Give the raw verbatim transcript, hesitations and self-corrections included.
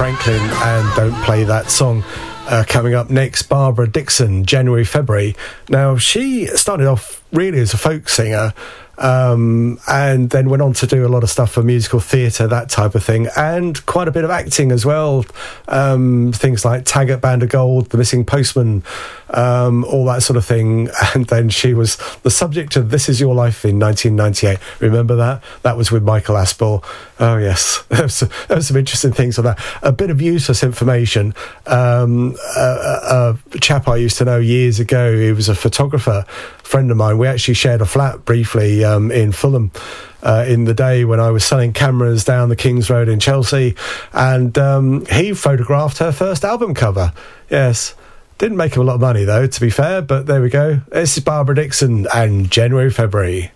Franklin and Don't Play That Song. Uh, coming up next, Barbara Dickson, January, February. Now, she started off really as a folk singer, um, and then went on to do a lot of stuff for musical theatre, that type of thing, and quite a bit of acting as well. Um, things like Taggart, Band of Gold, The Missing Postman, um, all that sort of thing. And then she was the subject of This Is Your Life in nineteen ninety-eight. Remember that? That was with Michael Aspel. Oh, yes. There was, there was some interesting things on that. A bit of useless information. Um, a, a chap I used to know years ago, he was a photographer, friend of mine. We actually shared a flat briefly um, in Fulham uh, in the day when I was selling cameras down the King's Road in Chelsea, and um, he photographed her first album cover. Yes. Didn't make him a lot of money, though, to be fair, but there we go. This is Barbara Dickson and January, February.